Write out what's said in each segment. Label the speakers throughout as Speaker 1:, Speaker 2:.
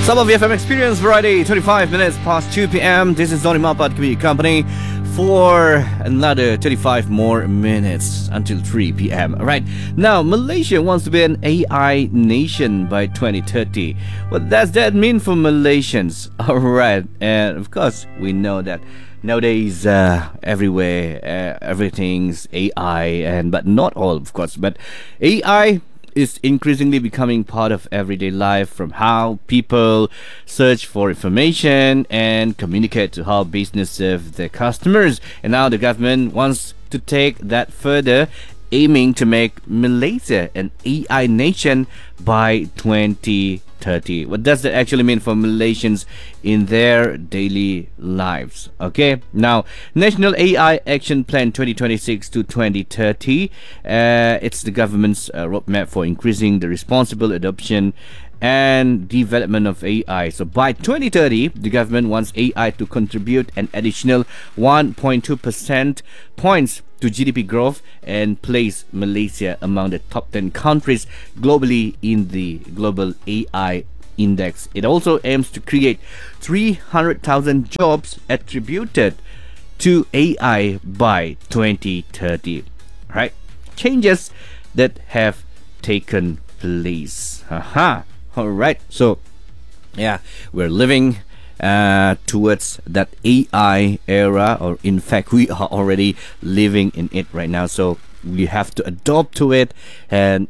Speaker 1: Sabah VFM Experience Variety, 25 minutes past 2 p.m. This is Donny Mapat Community Company for another 35 more minutes until 3 p.m. Alright, now Malaysia wants to be an AI nation by 2030. What does that mean for Malaysians? Alright, and of course, we know that nowadays everywhere everything's AI, but not all, of course, but AI is increasingly becoming part of everyday life, from how people search for information and communicate to how business serve their customers. And now the government wants to take that further, aiming to make Malaysia an AI nation by 2030. What does that actually mean for Malaysians in their daily lives? Okay, now National AI Action Plan 2026 to 2030. It's the government's roadmap for increasing the responsible adoption and development of AI. So by 2030, the government wants AI to contribute an additional 1.2% points to GDP growth and place Malaysia among the top 10 countries globally in the Global AI Index. It also aims to create 300,000 jobs attributed to AI by 2030. Right? Changes that have taken place. Alright, so yeah, we're living towards that AI era, or in fact we are already living in it right now, so we have to adopt to it and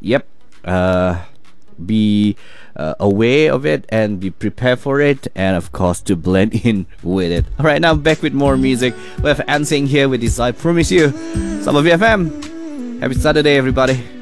Speaker 1: be aware of it and be prepared for it, and of course to blend in with it. Alright, now back with more music. We have Ansing here with this I Promise You. Sabah VFM. Happy Saturday, everybody.